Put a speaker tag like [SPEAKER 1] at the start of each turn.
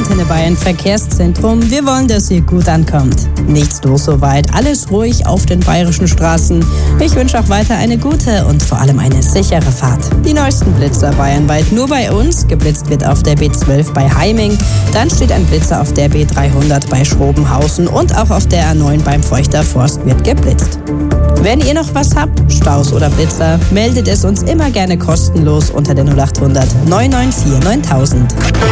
[SPEAKER 1] Antenne Bayern Verkehrszentrum. Wir wollen, dass ihr gut ankommt. Nichts los soweit, alles ruhig auf den bayerischen Straßen. Ich wünsche auch weiter eine gute und vor allem eine sichere Fahrt. Die neuesten Blitzer bayernweit nur bei uns. Geblitzt wird auf der B12 bei Heiming. Dann steht ein Blitzer auf der B300 bei Schrobenhausen und auch auf der A9 beim Feuchter Forst wird geblitzt. Wenn ihr noch was habt, Staus oder Blitzer, meldet es uns immer gerne kostenlos unter der 0800 994 9000.